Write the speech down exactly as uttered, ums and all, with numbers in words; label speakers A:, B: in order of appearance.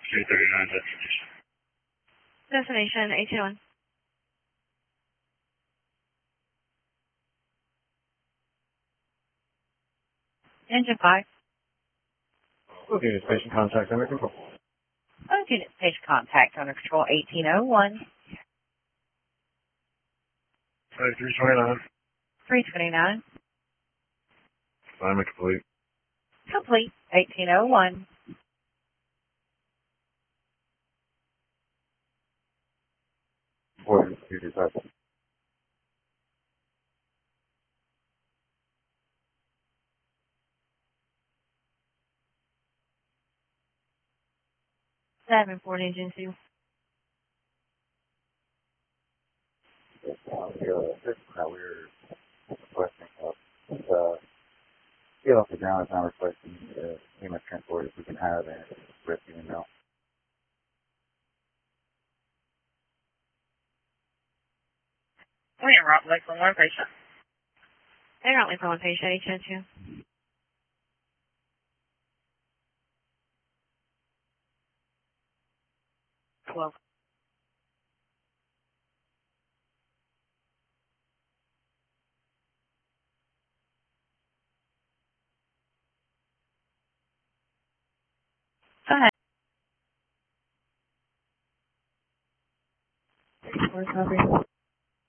A: three thirty-nine destination.
B: Destination eight two one. Engine five.
A: Okay, patient contact under control.
B: Okay, patient contact under control eighteen oh one.
A: Flight three twenty-nine.
B: three twenty-nine.
A: Assignment complete.
B: Complete. eighteen oh one.
A: Forward to your side.
B: seven forty agency.
A: Uh, this is how we were requesting help. Uh, get off the ground is not requesting uh, human transport if we can have and rescue and help.
B: We are Rock Lake for one patient. They're not for one patient, H N two. twelve. Go ahead.
A: We're copying